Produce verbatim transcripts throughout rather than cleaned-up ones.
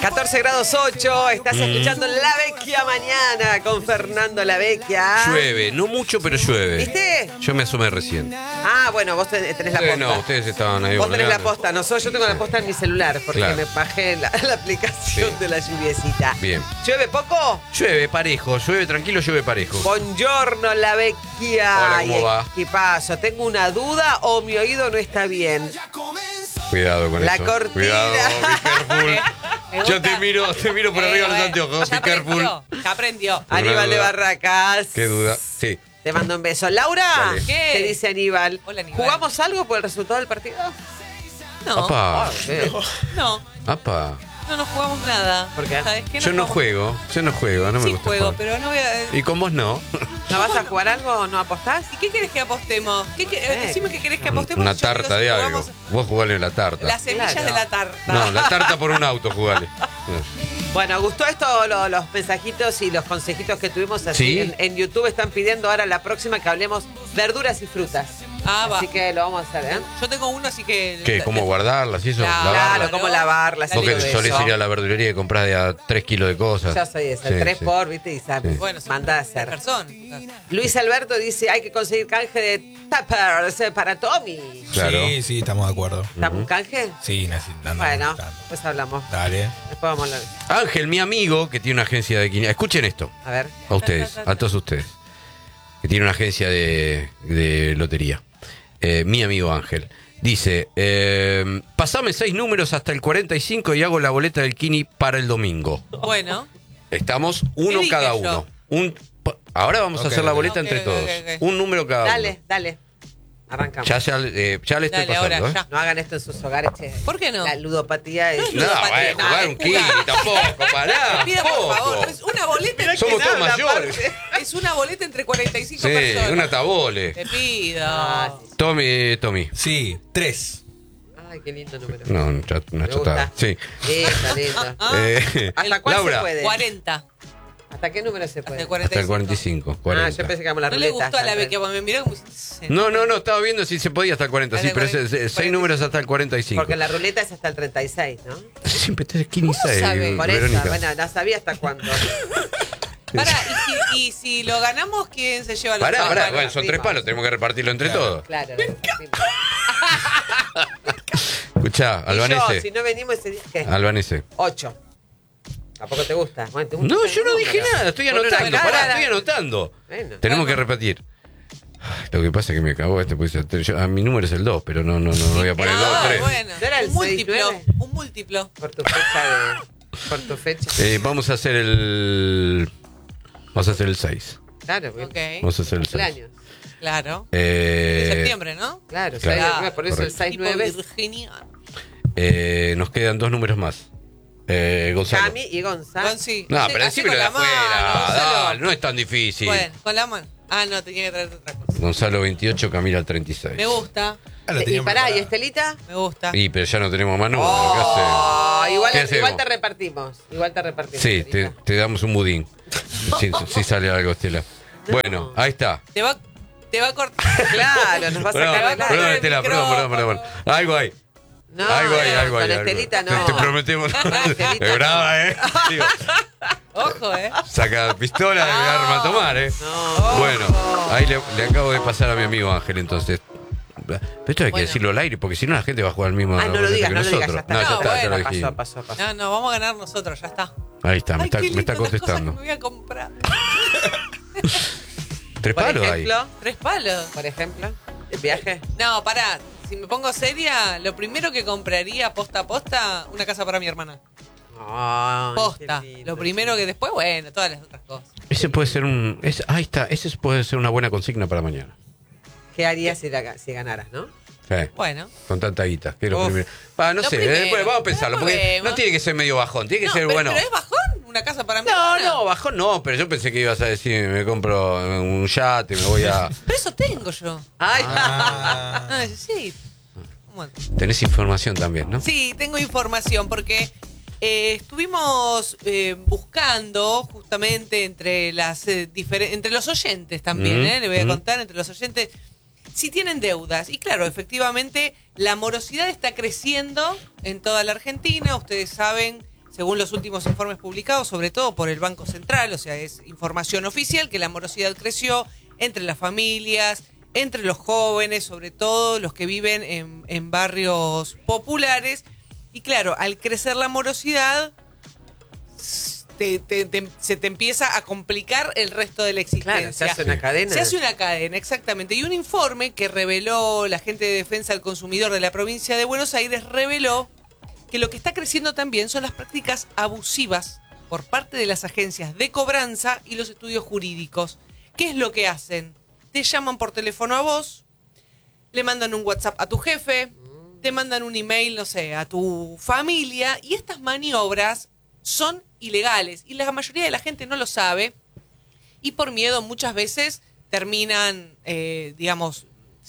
catorce grados ocho, estás mm. escuchando La Vecchia mañana con Fernando La Vecchia. Llueve, no mucho, pero llueve. ¿Viste? Yo me asomé recién. Ah, bueno, vos tenés la posta. Eh, no, ustedes estaban ahí. Vos tenés la posta, no soy, yo tengo la posta en mi celular porque claro. me bajé la, la aplicación sí. de la lluviecita. Bien. ¿Llueve poco? Llueve parejo, llueve tranquilo, llueve parejo. Buongiorno, La Vecchia. Hola, ¿cómo Ay, va? ¿Qué pasa? ¿Tengo una duda o mi oído no está bien? Cuidado con la eso. La cortina. Cuidado, be careful. Yo te miro, te miro por arriba eh, los anteojos. Ya be careful. aprendió, ya aprendió. Aníbal de Barracas. Qué duda. Sí. Te mando un beso. Laura, Dale. ¿qué? ¿Qué dice Aníbal? Hola, Aníbal. ¿Jugamos algo por el resultado del partido? No. Apa. Oh, ¿sí? No. Apa. No nos jugamos nada. ¿Por qué? ¿Sabes qué? No yo no jugamos. juego, yo no juego, no me sí gusta juego, jugar. pero no voy a... ¿Y con vos no? ¿No vas a jugar algo o no apostás? ¿Y qué querés que apostemos? ¿Qué, qué, eh, decime qué querés que apostemos. Una yo tarta digo, de si algo. jugamos Vos jugale la tarta. Las semillas Claro. de la tarta. No, la tarta por un auto, jugale. Bueno, ¿gustó esto? Lo, los mensajitos y los consejitos que tuvimos así ¿Sí? en, en YouTube están pidiendo ahora la próxima que hablemos verduras y frutas. Ah, va. Así que lo vamos a hacer, ¿eh? Yo tengo uno, así que... ¿Qué? ¿Cómo guardarlas y eso? Claro, ¿Lavarlas? Claro, cómo lavarlas. Dale, Vos que todo de solés eso. ir a la verdulería y compras de a tres kilos de cosas. Yo soy esa, Sí, tres sí. por, ¿viste? Y sabes, Sí. Bueno, manda a hacer. Persona. Luis Alberto dice, hay que conseguir canje de tuppers para Tommy. Claro. Sí, sí, estamos de acuerdo. ¿Estamos un canje? Sí, necesitamos. Bueno, pues hablamos. Dale. Después vamos a hablar. Ángel, mi amigo, que tiene una agencia de quiniela. Escuchen esto, A ver. a ustedes, a todos ustedes. Que tiene una agencia de, de lotería. Eh, mi amigo Ángel. Dice, eh, pasame seis números hasta el cuarenta y cinco y hago la boleta del Kini para el domingo. Bueno. Estamos uno dije cada yo? uno. Un, pa- ahora vamos Ok, a hacer la ok. boleta Ok, entre ok, todos. ok, ok. Un número cada Dale, uno. dale. Arrancamos. Ya, ya, eh, ya le estoy Dale, ahora, pasando, ¿eh? ya. No hagan esto en sus hogares, che. ¿Por qué no? La ludopatía es... No es No, ludopatía, bueno, no, jugar es un Kini jugar. tampoco, pará. Pida, por poco. favor, es una boleta entre... Somos todos nada, mayores. aparte. Es una boleta entre cuarenta y cinco Sí, personas. una tabole. Te pido. Ah, sí. Tommy, Tommy. Sí, tres. Ay, qué lindo número. No, una chat- una Me chotada. gusta. Sí. Lindo, lindo. Ah, Eh, ¿Hasta cuál Laura, se puede? cuarenta. ¿Hasta qué número se Hasta puede? el cuarenta hasta y el cinco. cuarenta y cinco. Ah, cuarenta. yo pensé que íbamos a la No le ruleta. gustó a la hasta el- Vecchia, porque me miró como... No, no, no, estaba viendo si se podía hasta el cuarenta, Hasta sí, el pero es, cuarenta, es- seis cuarenta. números hasta el cuarenta y cinco. Porque la ruleta es hasta el treinta y seis, ¿no? Siempre te Kini ¿Cómo sabe? Por eso, Verónica. bueno, no sabía hasta cuándo. Pará, y si, y si lo ganamos, ¿quién se lleva los Pará, palos? pará, Bueno, bueno, son tres primo. palos, tenemos que repartirlo entre Claro. todos. Claro. Escuchá, Y yo, Albanese. si no venimos ese día, ¿qué? Albanese. Ocho. ¿Tampoco te gusta? Bueno, ¿te gusta No, el yo no dije número? nada, estoy Bueno, anotando, una pará, cara. estoy anotando. Bueno. Tenemos que repetir. Ay, lo que pasa es que me cagó este, pues yo- a mi número es el dos, pero no, no, no voy a poner el dos, Ah, tres. bueno, ¿No era el un múltiplo, seis nueve? un múltiplo. Por tu fecha de... Por tu fecha. Eh, vamos a hacer el... Vamos a hacer el seis. Claro, porque Ok, Vamos a hacer el seis. cumpleaños. claro. Eh, En septiembre, ¿no? Claro, Claro. seis nueve, por eso el Correcto. seis Tipo nueve. Virginia. eh, nos quedan dos números más. Eh, Gonzalo. Cami y Gonzalo. Gonzi, No, hace- pero hace decímelo con de la afuera. mano, Gonzalo. Dale, no es tan difícil. Bueno, con la mano. Ah, no, tenía que traerte otra cosa. Gonzalo veintiocho, Camila al treinta y seis. Me gusta, Ah, lo Y tenían pará, ¿y preparado. Estelita? me gusta. Y pero ya no tenemos más números. Oh, igual, ¿Qué igual hacemos? te repartimos. Igual te repartimos. ¿Qué hace? Sí, te, Estelita. te damos un budín. Si, si sale algo, Estela. Bueno, ahí está. Te va, te va a cortar. Claro, nos va a Perdón, sacar la perdón, cara. Estela, perdón, perdón, perdón, perdón. Algo hay. No, algo hay, no, algo hay. con algo. Estelita Te, no. te prometemos. Estelita Es brava, ¿eh? Digo, Ojo, ¿eh? saca pistola de arma a tomar, ¿eh? No. Bueno, ahí le, le acabo de pasar a mi amigo Ángel, entonces. Pero esto hay que Bueno. decirlo al aire, porque si no la gente va a jugar al mismo Ah, no lo boleta digas, que no lo digas, ya nosotros. está. No, ya No, está, ya bueno, lo dijimos. Pasó, pasó, pasó. No, no, vamos a ganar nosotros, ya está. Ahí está, me Ay, está, qué me está lindo, las cosas que contestando. me voy a comprar. Tres Por palos ahí. ejemplo, Tres palos. por ejemplo, el viaje. No, pará. Si me pongo seria, lo primero que compraría posta a posta, una casa para mi hermana. Ay, Posta. qué lindo. Lo primero que después, bueno, todas las otras cosas. Ese puede ser un. Es, ahí está, ese puede ser una buena consigna para mañana. ¿Qué harías si, la- si ganaras, no? Sí, Bueno. con tanta guita. Que es lo Uf. primero. Pa, no Lo sé, primero. después vamos a pensarlo, Después porque vemos. no tiene que ser medio bajón, tiene que No, ser pero, bueno. pero es bajón, una casa para mi No, hermana. no, bajón no, pero yo pensé que ibas a decir, me compro un yate, me voy a. Pero eso tengo yo. Ay, Ah, No necesito. Bueno. Tenés información también, ¿no? Sí, tengo información porque eh, estuvimos eh, buscando justamente entre las eh, diferen- entre los oyentes también, Mm, ¿eh? Le voy a mm. contar entre los oyentes si tienen deudas. Y claro, efectivamente, la morosidad está creciendo en toda la Argentina. Ustedes saben, según los últimos informes publicados, sobre todo por el Banco Central, o sea, es información oficial, que la morosidad creció entre las familias, entre los jóvenes, sobre todo los que viven en, en barrios populares. Y claro, al crecer la morosidad, te, te, te, se te empieza a complicar el resto de la existencia. Claro, se hace una cadena. Se hace una cadena, exactamente. Y un informe que reveló la gente de Defensa del Consumidor de la provincia de Buenos Aires reveló que lo que está creciendo también son las prácticas abusivas por parte de las agencias de cobranza y los estudios jurídicos. ¿Qué es lo que hacen? Te llaman por teléfono a vos, le mandan un WhatsApp a tu jefe, te mandan un email, no sé, a tu familia, y estas maniobras son ilegales y la mayoría de la gente no lo sabe y por miedo muchas veces terminan, eh, digamos,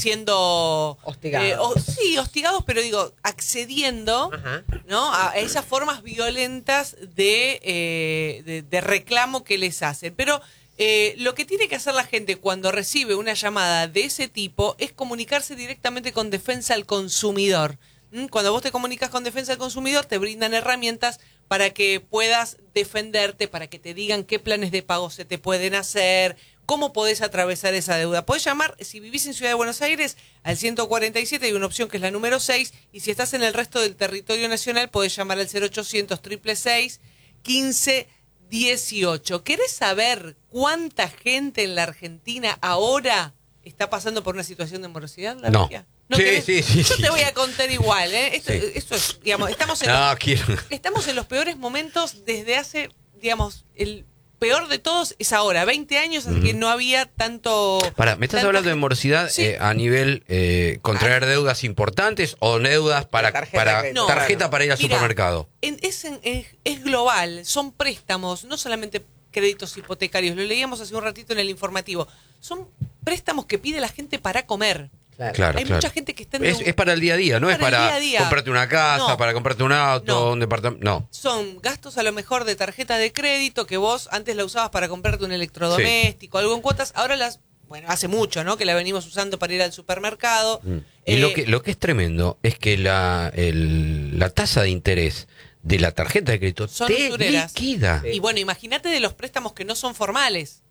siendo Hostigados. eh, o- sí, hostigados, pero digo, accediendo, Ajá. ¿no? A esas formas violentas de, eh, de, de reclamo que les hacen. Pero eh, lo que tiene que hacer la gente cuando recibe una llamada de ese tipo es comunicarse directamente con Defensa al Consumidor. ¿Mm? Cuando vos te comunicas con Defensa al Consumidor, te brindan herramientas para que puedas defenderte, para que te digan qué planes de pago se te pueden hacer, cómo podés atravesar esa deuda. Podés llamar, si vivís en Ciudad de Buenos Aires, al ciento cuarenta y siete, hay una opción que es la número seis, y si estás en el resto del territorio nacional, podés llamar al cero ochocientos, seis seis seis, quince dieciocho. ¿Querés saber cuánta gente en la Argentina ahora está pasando por una situación de morosidad? ¿La No. Vecchia? ¿No Sí, querés? sí, sí, Yo sí, te voy sí. a contar igual, ¿eh? Esto, Sí. esto es, digamos, estamos en No, quiero. Estamos en los peores momentos desde hace, digamos, el peor de todos es ahora, veinte años, así que no había tanto... Para, ¿me estás tanta hablando de gente- morosidad Sí. eh, a nivel eh, contraer deudas importantes o deudas para De tarjeta para de- No. tarjeta para ir al Mira, supermercado? en- es, en- es, es global, son préstamos, no solamente créditos hipotecarios, lo leíamos hace un ratito en el informativo, son préstamos que pide la gente para comer. Claro. Claro, Hay claro. mucha gente que está en Es, un- es para el día a día, no es para el para día a día. comprarte una casa, No. para comprarte un auto, No. un departamento. No. Son gastos a lo mejor de tarjeta de crédito que vos antes la usabas para comprarte un electrodoméstico, algo en cuotas, ahora las, bueno, hace mucho, ¿no? Que la venimos usando para ir al supermercado. Mm. Y Eh, lo que lo que es tremendo es que la, el- la tasa de interés de la tarjeta de crédito Son te usureras. liquida. Y bueno, imagínate de los préstamos que no son formales.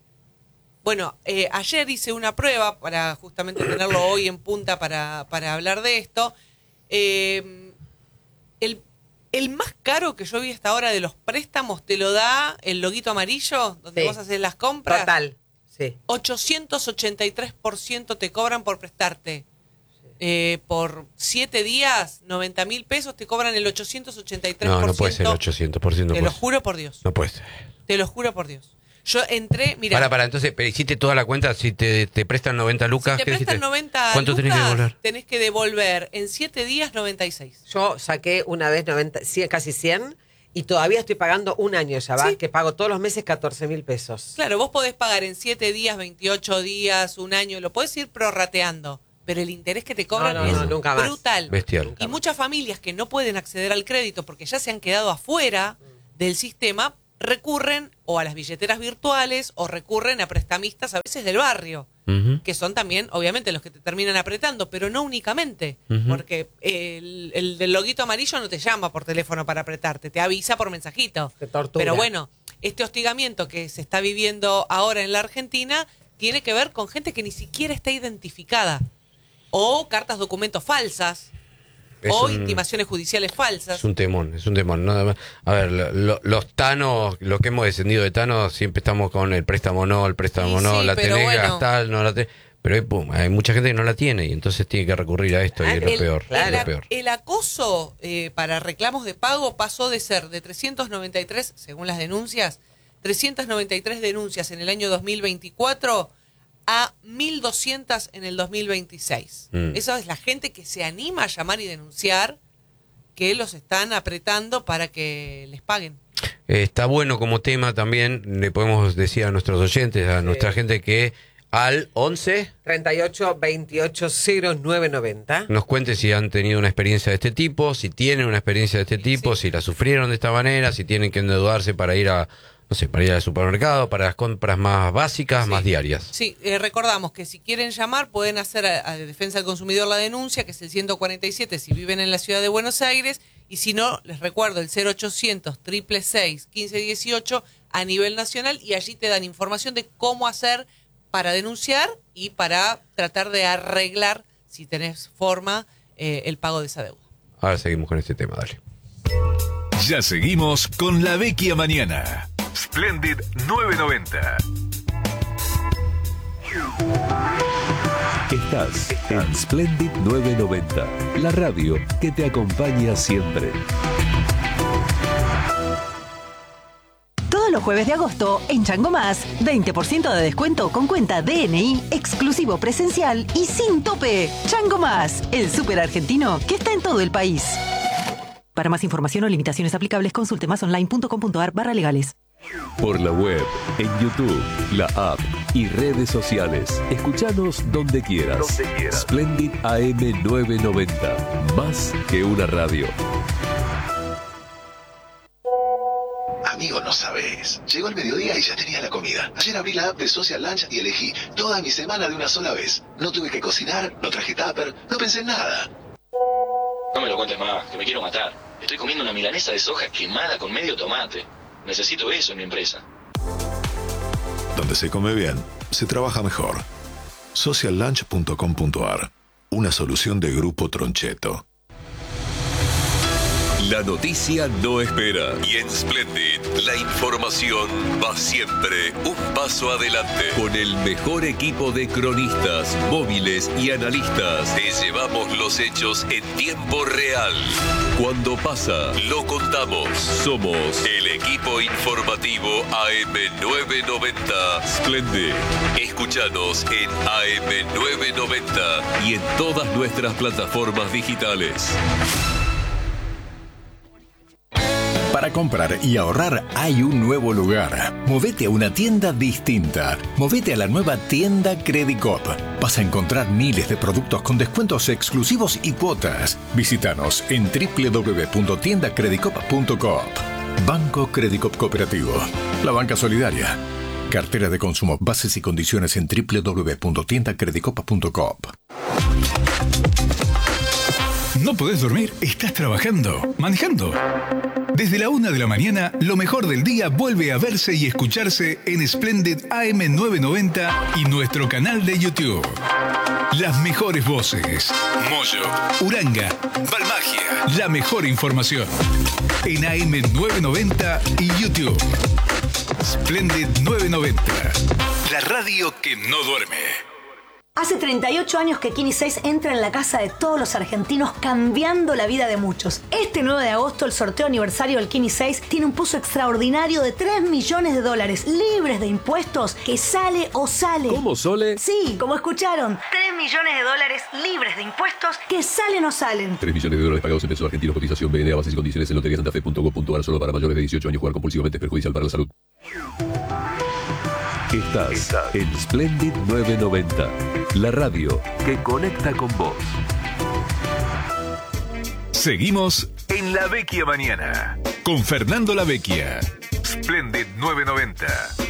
Bueno, eh, ayer hice una prueba para justamente tenerlo hoy en punta para, para hablar de esto. Eh, el, el más caro que yo vi hasta ahora de los préstamos te lo da el loguito amarillo, donde Sí. vos haces las compras. Total. Sí. ochocientos ochenta y tres por ciento te cobran por prestarte. Eh, por siete días, noventa mil pesos, te cobran el ochocientos ochenta y tres por ciento. No, no puede ser el ochocientos por ciento. Te no lo puede ser. juro por Dios. No puede ser. Te lo juro por Dios. Yo entré, mira. Para, para, entonces, pero hiciste toda la cuenta, si te, te prestan noventa lucas, Si te ¿qué prestan hiciste? noventa ¿Cuánto tenés que lucas, devolver? tenés que devolver en siete días noventa y seis. Yo saqué una vez noventa, cien, casi cien y todavía estoy pagando un año ya, ¿va? Sí. Que pago todos los meses catorce mil pesos. Claro, vos podés pagar en siete días, veintiocho días, un año, lo podés ir prorrateando, pero el interés que te cobran No, no, es no, nunca más. brutal. Bestial. Y muchas familias que no pueden acceder al crédito porque ya se han quedado afuera del sistema, recurren o a las billeteras virtuales o recurren a prestamistas a veces del barrio, Ujú. que son también, obviamente, los que te terminan apretando, pero no únicamente, Ujú. porque el, el del loguito amarillo no te llama por teléfono para apretarte, te avisa por mensajito. Te tortura. Pero bueno, este hostigamiento que se está viviendo ahora en la Argentina tiene que ver con gente que ni siquiera está identificada, o cartas documentos falsas, Es o un- intimaciones judiciales falsas. Es un temón, es un temón. ¿no? A ver, lo- lo- los tanos, lo que hemos descendido de tanos, siempre estamos con el préstamo no, el préstamo Y no, sí, la pero tenés bueno. gastar, no la tenés. Pero hay, pum, hay mucha gente que no la tiene y entonces tiene que recurrir a esto y es lo el, peor. el es lo ac- peor. el acoso eh, para reclamos de pago pasó de ser de trescientos noventa y tres, según las denuncias, trescientos noventa y tres denuncias en el año dos mil veinticuatro a mil doscientos en el dos mil veintiséis. Mm. Esa es la gente que se anima a llamar y denunciar que los están apretando para que les paguen. Eh, está bueno como tema también, le podemos decir a nuestros oyentes, a nuestra gente que al once treinta y ocho, veintiocho, cero nueve noventa. nos cuente si han tenido una experiencia de este tipo, si tienen una experiencia de este tipo, sí. si la sufrieron de esta manera, si tienen que endeudarse para ir a, no sé, para ir al supermercado, para las compras más básicas, Sí. más diarias. Sí, eh, recordamos que si quieren llamar pueden hacer a, a Defensa del Consumidor la denuncia, que es el ciento cuarenta y siete si viven en la ciudad de Buenos Aires, Y si no, les recuerdo el cero ochocientos, seis seis seis, uno cinco uno ocho a nivel nacional, y allí te dan información de cómo hacer para denunciar y para tratar de arreglar, si tenés forma, eh, el pago de esa deuda. Ahora seguimos con este tema, dale. Ya seguimos con La Vecchia Mañana. Splendid nueve noventa. Estás en Splendid nueve noventa, la radio que te acompaña siempre. Todos los jueves de agosto, en Chango Más, veinte por ciento de descuento con cuenta D N I, exclusivo presencial y sin tope. Chango Más, el súper argentino que está en todo el país. Para más información o limitaciones aplicables, consulte másonline.com.ar barra legales. Por la web, en YouTube, la app y redes sociales. Escuchanos donde quieras. Donde quieras. Splendid A M nueve noventa. Más que una radio. Amigo, no sabes. Llegó el mediodía y ya tenía la comida. Ayer abrí la app de Social Lunch y elegí toda mi semana de una sola vez. No tuve que cocinar, no traje tupper, no pensé en nada. No me lo cuentes más, que me quiero matar. Estoy comiendo una milanesa de soja quemada con medio tomate. Necesito eso en mi empresa. Donde se come bien, se trabaja mejor. social lunch punto com punto a r. Una solución de Grupo Troncheto. La noticia no espera. Y en Splendid, la información va siempre un paso adelante. Con el mejor equipo de cronistas, móviles y analistas, te llevamos los hechos en tiempo real. Cuando pasa, lo contamos. Somos el equipo informativo A M nueve noventa Splendid. Escúchanos en A M nueve noventa y en todas nuestras plataformas digitales. Para comprar y ahorrar hay un nuevo lugar. Movete a una tienda distinta. Movete a la nueva tienda Credicop. Vas a encontrar miles de productos con descuentos exclusivos y cuotas. Visítanos en doble u doble u doble u punto tienda credicop punto coop. Banco Credicop Cooperativo. La banca solidaria. Cartera de consumo. Bases y condiciones en doble u doble u doble u punto tienda credicop punto coop. ¿No podés dormir? ¿Estás trabajando? ¿Manejando? Desde la una de la mañana, lo mejor del día vuelve a verse y escucharse en Splendid A M nueve noventa y nuestro canal de YouTube. Las mejores voces. Moyo, Uranga, Balmagia. La mejor información. En A M nueve noventa y YouTube. Splendid nueve noventa. La radio que no duerme. Hace treinta y ocho años que Kini seis entra en la casa de todos los argentinos, cambiando la vida de muchos. Este nueve de agosto, el sorteo aniversario del Kini seis tiene un pozo extraordinario de tres millones de dólares, libres de impuestos, que sale o sale. ¿Cómo, Sole? Sí, como escucharon, tres millones de dólares libres de impuestos, que salen o salen. tres millones de dólares pagados en pesos argentinos, cotización B N A, bases y condiciones en lotería santa fe punto com punto a r. Solo para mayores de dieciocho años. Jugar compulsivamente es perjudicial para la salud. Estás, Estás en Splendid nueve noventa, la radio que conecta con vos. Seguimos en La Vecchia Mañana con Fernando La Vecchia. Splendid nueve noventa.